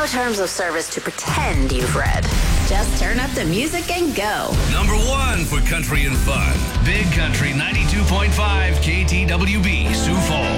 no terms of service to pretend you've read. Just turn up the music and go. Number 1 for country and fun. Big Country 92.5 KTWB, Sioux Falls.